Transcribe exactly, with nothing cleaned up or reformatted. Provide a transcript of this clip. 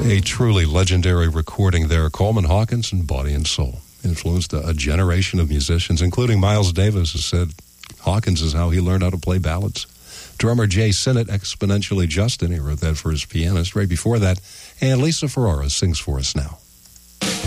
A truly legendary recording there. Coleman Hawkins and Body and Soul influenced a, a generation of musicians, including Miles Davis, who said Hawkins is how he learned how to play ballads. Drummer Jay Sinnott, Exponentially Justin, he wrote that for his pianist. Right before that, and Lisa Ferrara sings for us now.